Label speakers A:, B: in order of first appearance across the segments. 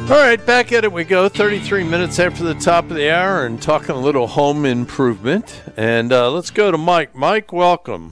A: All right, back at it we go. 33 minutes after the top of the hour and talking a little home improvement. And let's go to Mike. Mike, welcome.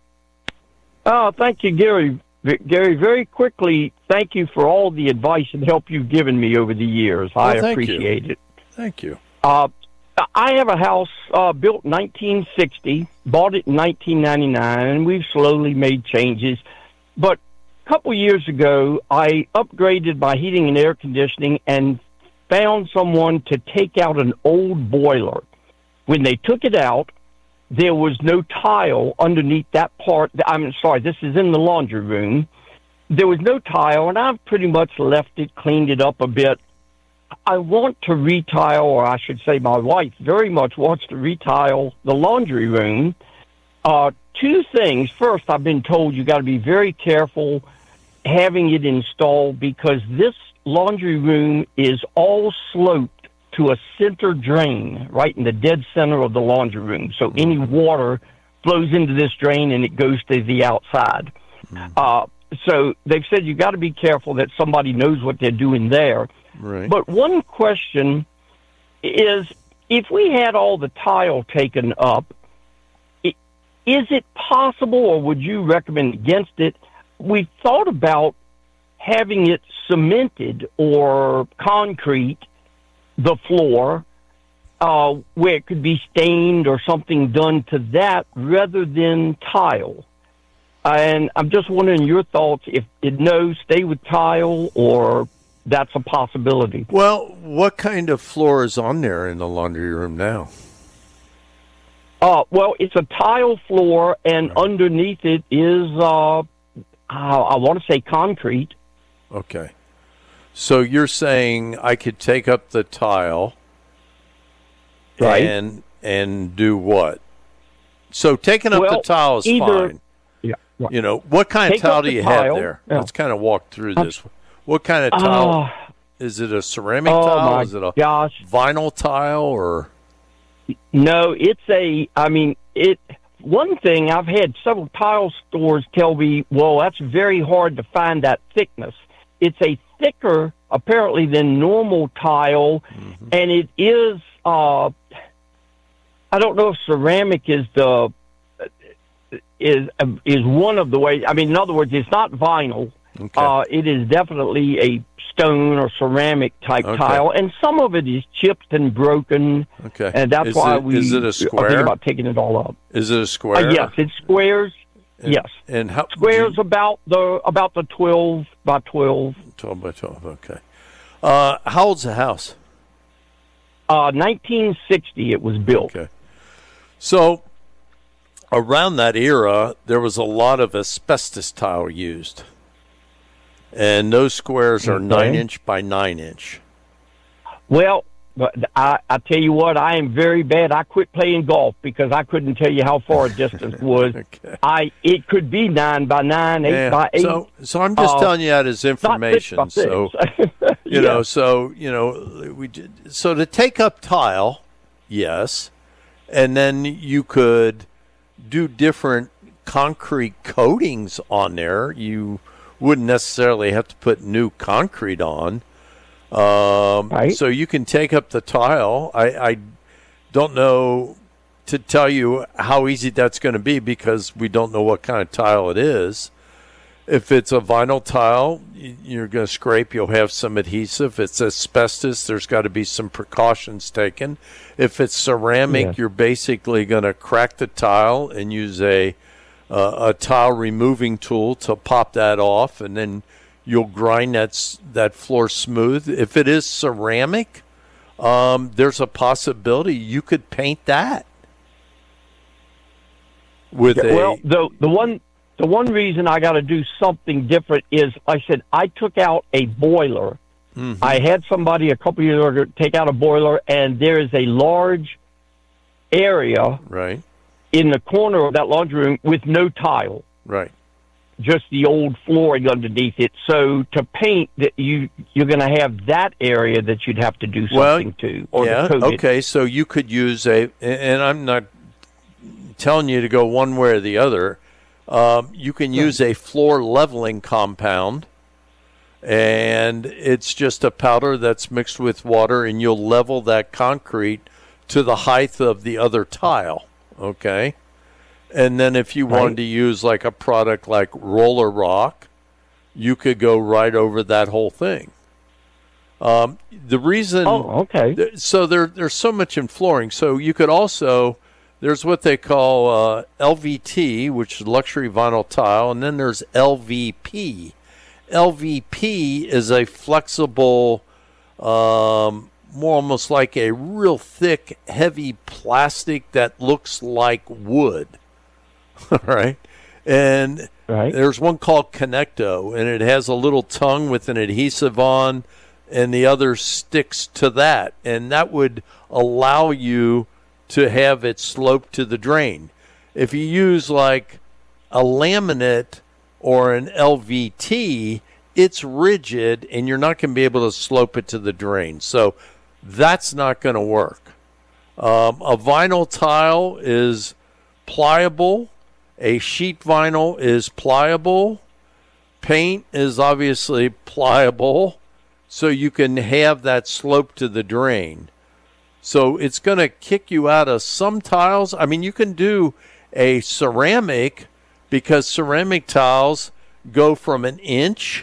B: Oh, thank you, Gary. Gary, very quickly, thank you for all the advice and help you've given me over the years. I appreciate it.
A: Thank you.
B: I have a house built in 1960, bought it in 1999, and we've slowly made changes. But a couple years ago, I upgraded my heating and air conditioning and found someone to take out an old boiler. When they took it out, there was no tile underneath that part. I'm sorry, this is in the laundry room. There was no tile, and I've pretty much left it, cleaned it up a bit. I want to retile, or I should say my wife very much wants to retile the laundry room. Two things. First, I've been told you got to be very careful having it installed because this laundry room is all sloped to a center drain right in the dead center of the laundry room. So any water flows into this drain and it goes to the outside. So they've said you got to be careful that somebody knows what they're doing there.
A: Right.
B: But one question is, if we had all the tile taken up, is it possible, or would you recommend against it? We thought about having it cemented or concrete, the floor, where it could be stained or something done to that rather than tile. And I'm just wondering your thoughts, if no, stay with tile, or that's a possibility.
A: Well, what kind of floor is on there in the laundry room now?
B: Well, it's a tile floor, and underneath it is, I want to say concrete.
A: Okay. So you're saying I could take up the tile,
B: right,
A: and do what? So taking up the tile is fine.
B: Yeah. Right.
A: You know, what kind of tile do you have there? Yeah. Let's kind of walk through this. What kind of tile? Is it a ceramic tile? Is it a vinyl tile or?
B: No, one thing, I've had several tile stores tell me, well, that's very hard to find that thickness. It's a thicker, apparently, than normal tile, and it is, I don't know if ceramic is one of the ways. I mean, in other words, it's not vinyl. Okay. It is definitely a stone or ceramic type tile, and some of it is chipped and broken. Okay, and that's why
A: is it a square?
B: Are thinking about taking it all up.
A: Is it a square?
B: Yes, it's squares. Yes,
A: and how
B: squares about the 12 by 12.
A: 12 by 12. Okay. How old's the house?
B: 1960. It was built.
A: Okay. So around that era, there was a lot of asbestos tile used. And those squares are 9-inch by 9-inch.
B: Well, I tell you what, I am very bad. I quit playing golf because I couldn't tell you how far a distance was. Okay. It could be 9 by 9, 8 by 8.
A: So I'm just telling you that as information.
B: Not 6 by 6.
A: So you know, so so to take up tile, yes, and then you could do different concrete coatings on there. You wouldn't necessarily have to put new concrete on. Right. So you can take up the tile. I don't know to tell you how easy that's going to be because we don't know what kind of tile it is. If it's a vinyl tile, you're going to scrape. You'll have some adhesive. If it's asbestos, there's got to be some precautions taken. If it's ceramic, you're basically going to crack the tile and use a tile removing tool to pop that off, and then you'll grind that floor smooth. If it is ceramic, there's a possibility you could paint that with
B: the one reason I got to do something different is, like I said, I took out a boiler. Mm-hmm. I had somebody a couple years ago take out a boiler, and there is a large area in the corner of that laundry room with no tile.
A: Right.
B: Just the old flooring underneath it. So to paint, that you're going to have that area that you'd have to do something to. Or to coat it.
A: So you could use and I'm not telling you to go one way or the other. You can use a floor leveling compound and it's just a powder that's mixed with water, and you'll level that concrete to the height of the other tile, okay? And then if you wanted to use like a product like Roller Rock, you could go right over that whole thing. The reason...
B: Oh, okay.
A: So there's so much in flooring. So you could also... There's what they call LVT, which is luxury vinyl tile, and then there's LVP. LVP is a flexible, more almost like a real thick, heavy plastic that looks like wood. All right. And there's one called Connecto, and it has a little tongue with an adhesive on, and the other sticks to that. And that would allow you to have it slope to the drain. If you use like a laminate or an LVT, it's rigid and you're not going to be able to slope it to the drain. So that's not going to work. A vinyl tile is pliable. A sheet vinyl is pliable. Paint is obviously pliable, so you can have that slope to the drain. So it's going to kick you out of some tiles. I mean, you can do a ceramic, because ceramic tiles go from an inch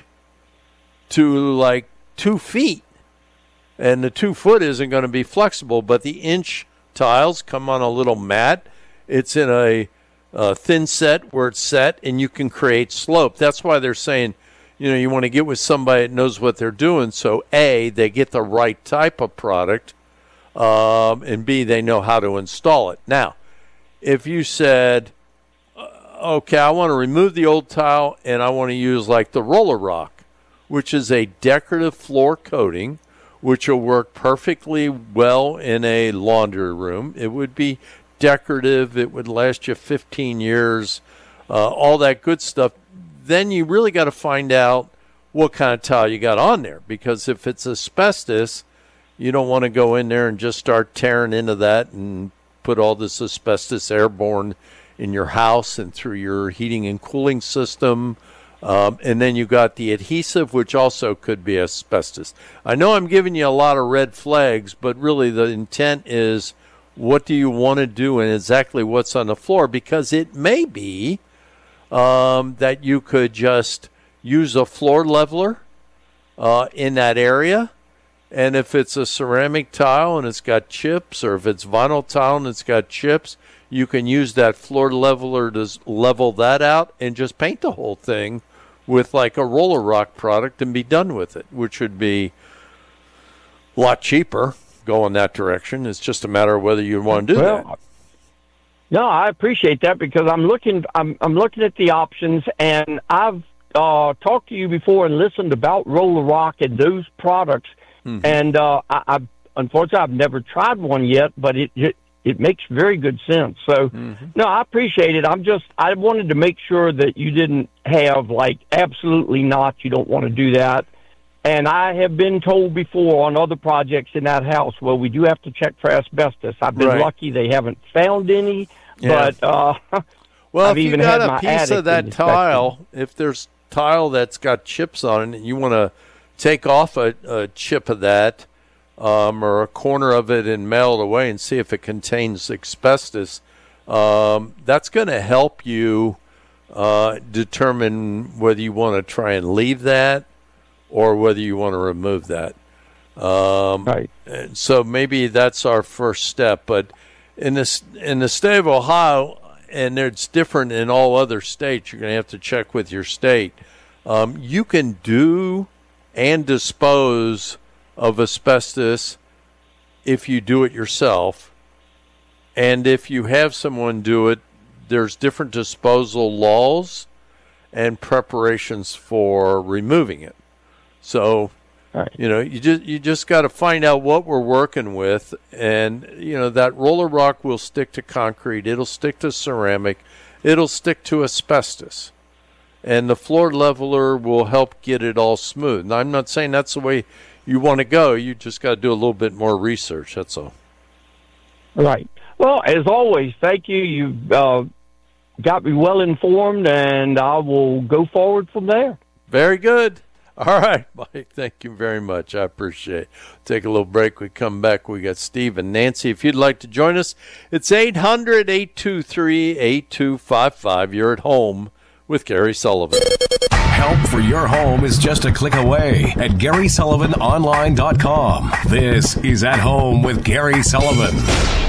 A: to like 2 feet. And the 2 foot isn't going to be flexible, but the inch tiles come on a little mat. It's in a thin set where it's set, and you can create slope. That's why they're saying, you want to get with somebody that knows what they're doing. So A, they get the right type of product. And B, they know how to install it. Now, if you said, okay, I want to remove the old tile and I want to use like the Roller Rock, which is a decorative floor coating, which will work perfectly well in a laundry room. It would be decorative. It would last you 15 years, all that good stuff. Then you really got to find out what kind of tile you got on there, because if it's asbestos, you don't want to go in there and just start tearing into that and put all this asbestos airborne in your house and through your heating and cooling system. And then you got the adhesive, which also could be asbestos. I know I'm giving you a lot of red flags, but really the intent is, what do you want to do and exactly what's on the floor? Because it may be that you could just use a floor leveler in that area. And if it's a ceramic tile and it's got chips, or if it's vinyl tile and it's got chips, you can use that floor leveler to level that out and just paint the whole thing with like a Roller Rock product and be done with it, which would be a lot cheaper. Go in that direction. It's just a matter of whether you want to do that.
B: No, I appreciate that, because I'm looking at the options, and I've talked to you before and listened about Roller Rock and those products. Mm-hmm. And unfortunately, I've never tried one yet, but it makes very good sense. So, no, I appreciate it. I wanted to make sure that you didn't have like, absolutely not, you don't want to do that. And I have been told before on other projects in that house, well, we do have to check for asbestos. I've been lucky they haven't found any, but
A: well,
B: I've
A: if
B: even
A: you got
B: had
A: a
B: my
A: piece of that tile, if there's tile that's got chips on it and you want to take off a chip of that or a corner of it and mail it away and see if it contains asbestos, that's going to help you determine whether you want to try and leave that or whether you want to remove that.
B: Right.
A: So maybe that's our first step. But in the state of Ohio, and it's different in all other states, you're going to have to check with your state. You can do and dispose of asbestos if you do it yourself. And if you have someone do it, there's different disposal laws and preparations for removing it. So, you just got to find out what we're working with. And, that Roller Rock will stick to concrete. It'll stick to ceramic. It'll stick to asbestos. And the floor leveler will help get it all smooth. Now, I'm not saying that's the way you want to go. You just got to do a little bit more research. That's all.
B: Right. Well, as always, thank you. You've got me well informed, and I will go forward from there.
A: Very good. All right, Mike. Thank you very much. I appreciate it. Take a little break. We come back. We got Steve and Nancy. If you'd like to join us, it's 800-823-8255. You're at home with Gary Sullivan.
C: Help for your home is just a click away at GarySullivanOnline.com. This is At Home with Gary Sullivan.